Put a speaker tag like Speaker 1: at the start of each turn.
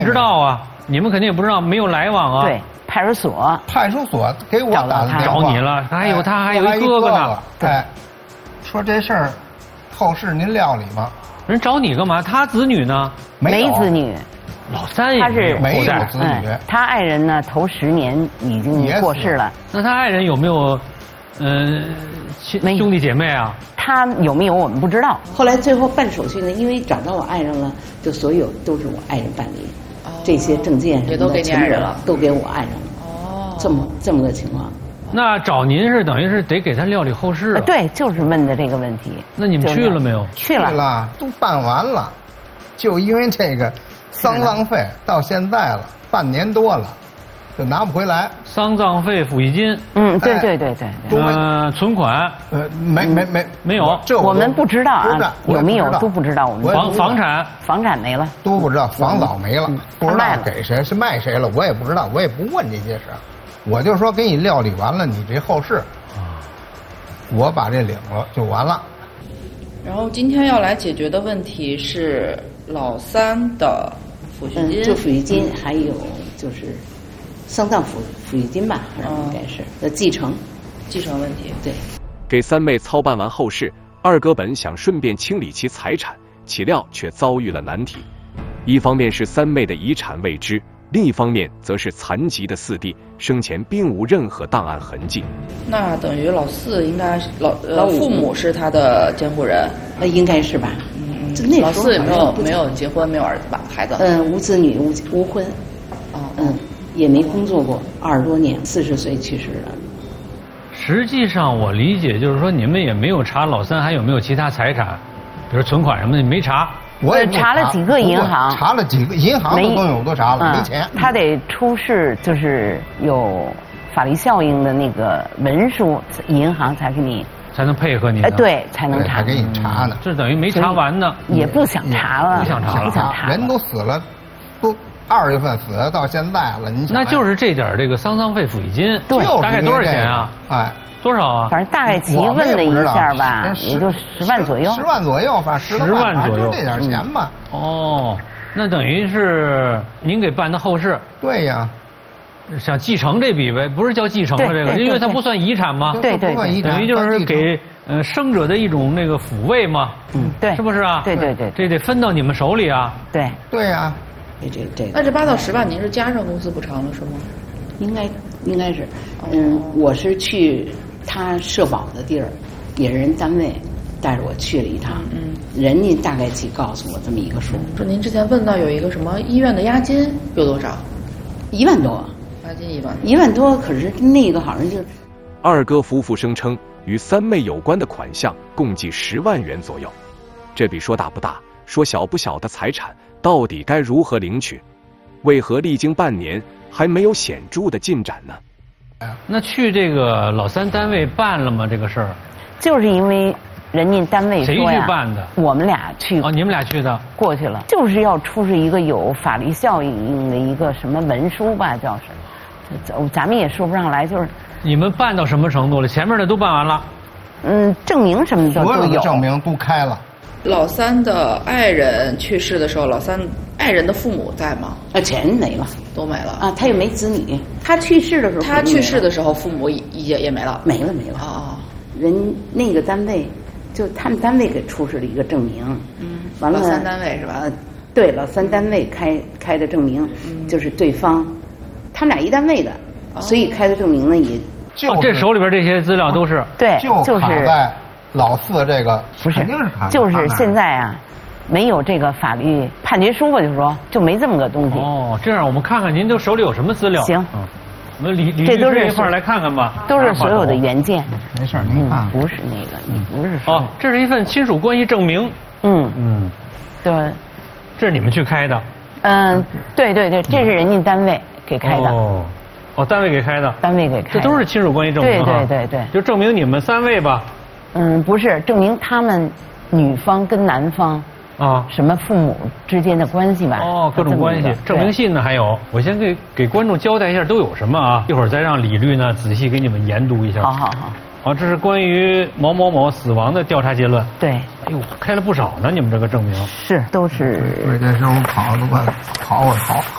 Speaker 1: 不知道啊，你们肯定也不知道，没有来往啊。
Speaker 2: 对，派出所
Speaker 1: 给我打的电话，找你了，他还有一哥哥呢。
Speaker 3: 哎，说这事儿后事您料理吗？
Speaker 1: 人找你干嘛？他子女呢？
Speaker 2: 没子女。
Speaker 1: 老三也
Speaker 3: 没有子女。
Speaker 2: 他爱人呢，头10年已经过世了。
Speaker 1: 那他爱人有没有，兄弟姐妹啊？
Speaker 2: 他有没有我们不知道。
Speaker 4: 后来最后办手续呢，因为找到我爱人了，就所有都是我爱人办理，这些证件
Speaker 5: 也都给你爱人了，
Speaker 4: 都给我爱人了。哦，这么个情况。
Speaker 1: 那找您是等于是得给他料理后事啊？
Speaker 2: 对，就是问的这个问题。
Speaker 1: 那你们去了没有？
Speaker 2: 去了，
Speaker 3: 都办完了，就因为这个丧葬费到现在了半年多了，就拿不回来。
Speaker 1: 丧葬费、抚恤金，
Speaker 2: 对。
Speaker 1: 存款，没有，
Speaker 3: 这
Speaker 2: 我们不知道啊，有没有都不知道。我们房产没了，
Speaker 3: 都不知道，房早没了，不知道给谁是卖谁了，我也不知道，我也不问这些事儿，我就说给你料理完了，你这后事，我把这领了就完了。
Speaker 5: 然后今天要来解决的问题是老三的抚恤金，
Speaker 4: 就抚恤金，还有就是丧葬抚恤金吧，应该是继承问题。对，
Speaker 6: 给三妹操办完后事，二哥本想顺便清理其财产，岂料却遭遇了难题。一方面是三妹的遗产未知，另一方面则是残疾的四弟生前并无任何档案痕迹。
Speaker 5: 那等于老四应该是父母是他的监护人，
Speaker 4: 那应该是吧？
Speaker 5: 老四也没有结婚，没有儿子吧？孩子？
Speaker 4: 无子女，无婚。也没工作过20多年，40岁去世了。
Speaker 1: 实际上我理解就是说，你们也没有查老三还有没有其他财产，比如存款什么的，没查。
Speaker 3: 我也
Speaker 2: 查了几个银行，
Speaker 3: 查了几个银行的都有，都查了，没钱。
Speaker 2: 他得出示就是有法律效应的那个文书，银行才给你
Speaker 1: 才能配合你。
Speaker 2: 对，才能查，
Speaker 3: 还给你查呢。
Speaker 1: 这等于没查完呢，
Speaker 2: 也不想查了，
Speaker 1: 不想查了，
Speaker 3: 人都死了，都2月份死的，到现在了，你
Speaker 1: 那就是这点这个丧葬费、抚恤金，
Speaker 2: 对，
Speaker 1: 大概多少钱啊？
Speaker 3: 哎，
Speaker 1: 多少啊？
Speaker 2: 反正大概齐问了一下吧，也就10万左右。
Speaker 3: 10万左右，反正
Speaker 1: 10万左右，
Speaker 3: 就这点钱吧。
Speaker 1: 哦，那等于是您给办的后事。
Speaker 3: 对呀，
Speaker 1: 想继承这笔呗，不是叫继承了这个，因为它不算遗产嘛。
Speaker 2: 对，
Speaker 3: 等
Speaker 1: 于就是给生者的一种那个抚慰嘛。
Speaker 2: 对，
Speaker 1: 是不是啊？
Speaker 2: 对，
Speaker 1: 这得分到你们手里啊。
Speaker 3: 对呀。
Speaker 5: 那这8到10万您是加上公司补偿了是吗？
Speaker 4: 应该是，我是去他社保的地儿，也是人单位带着我去了一趟，人家大概去告诉我这么一个数。
Speaker 5: 说您之前问到有一个什么医院的押金有多少
Speaker 4: ？1万多。
Speaker 5: 押金
Speaker 4: 1万多，可是那个好像就是
Speaker 6: 二哥夫妇声称与三妹有关的款项共计10万元左右，这笔说大不大，说小不小的财产到底该如何领取？为何历经半年还没有显著的进展呢？
Speaker 1: 那去这个老三单位办了吗？这个事儿，
Speaker 2: 就是因为人家单位说呀，
Speaker 1: 谁去办的？
Speaker 2: 我们俩去。
Speaker 1: 哦，你们俩去的？
Speaker 2: 过去了，就是要出示一个有法律效应的一个什么文书吧，叫是，咱们也说不上来，就是。
Speaker 1: 你们办到什么程度了？前面的都办完了。
Speaker 2: 证明什么的都有。
Speaker 3: 所有的证明都开了。
Speaker 5: 老三的爱人去世的时候，老三爱人的父母在吗？
Speaker 4: 钱没了，
Speaker 5: 都没了
Speaker 4: 啊。他又没子女，他去世的时候，
Speaker 5: 父母也没了，
Speaker 4: 没了。人那个单位，就他们单位给出示了一个证明，完了。
Speaker 5: 老三单位是吧？
Speaker 4: 对，老三单位开的证明，就是对方，他们俩一单位的，所以开的证明呢也。
Speaker 1: 这手里边这些资料都是
Speaker 2: 对，就是
Speaker 3: 在老四这个
Speaker 2: 不是，
Speaker 3: 肯定是卡
Speaker 2: 就是现在啊，没有这个法律判决书吧，就是说就没这么个东西。
Speaker 1: 哦，这样我们看看您都手里有什么资料？
Speaker 2: 行，
Speaker 1: 我们李律师一块来看看吧。
Speaker 2: 都是所有的原件。
Speaker 3: 没事，您看。
Speaker 2: 不是那个，你不是说。
Speaker 1: 哦，这是一份亲属关系证明。
Speaker 2: 对。
Speaker 1: 这是你们去开的。
Speaker 2: 对，这是人家单位给开的。
Speaker 1: 哦，单位给开的。
Speaker 2: 单位给开的。
Speaker 1: 这都是亲属关系证明。
Speaker 2: 对。
Speaker 1: 就证明你们3位吧。
Speaker 2: 不是，证明他们女方跟男方什么父母之间的关系吧？
Speaker 1: 哦，各种关系，证明信呢还有。我先给观众交代一下都有什么啊，一会儿再让李律呢仔细给你们研读一下。
Speaker 2: 好。
Speaker 1: 好，这是关于某某某死亡的调查结论。
Speaker 2: 对。
Speaker 1: 哎呦，开了不少呢，你们这个证明。
Speaker 2: 是，都是。
Speaker 3: 对，这时候跑。